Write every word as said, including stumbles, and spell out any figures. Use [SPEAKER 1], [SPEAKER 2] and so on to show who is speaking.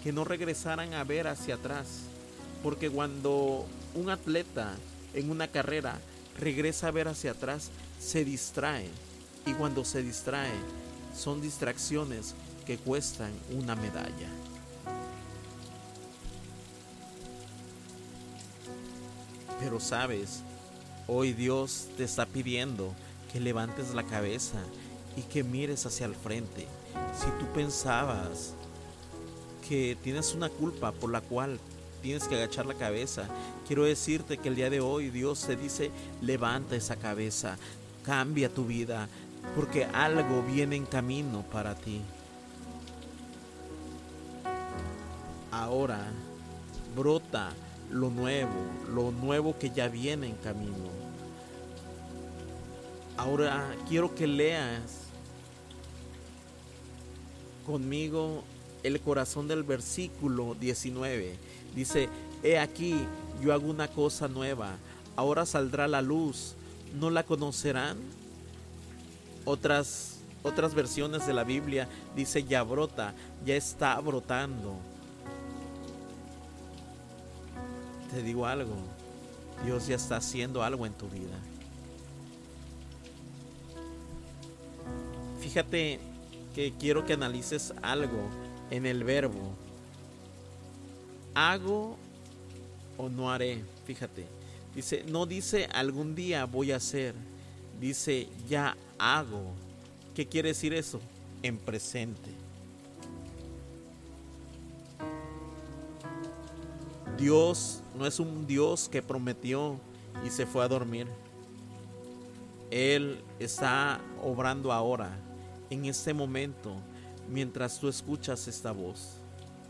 [SPEAKER 1] que no regresaran a ver hacia atrás. Porque cuando un atleta en una carrera regresa a ver hacia atrás, se distrae. Y cuando se distrae, son distracciones que cuestan una medalla. Pero sabes, hoy Dios te está pidiendo que levantes la cabeza y que mires hacia el frente. Si tú pensabas que tienes una culpa por la cual tienes que agachar la cabeza, quiero decirte que el día de hoy Dios te dice: levanta esa cabeza, cambia tu vida, porque algo viene en camino para ti. Ahora brota lo nuevo, lo nuevo que ya viene en camino. Ahora quiero que leas conmigo el corazón del versículo diecinueve. Dice: he aquí, yo hago una cosa nueva, ahora saldrá la luz, ¿no la conocerán? Otras, otras versiones de la Biblia dice: ya brota, ya está brotando. Te digo algo, Dios ya está haciendo algo en tu vida. Fíjate que quiero que analices algo en el verbo hago o no haré. Fíjate, dice, no dice algún día voy a hacer, dice ya hago. ¿Qué quiere decir eso? En presente. Dios no es un Dios que prometió y se fue a dormir. Él está obrando ahora, en este momento, mientras tú escuchas esta voz.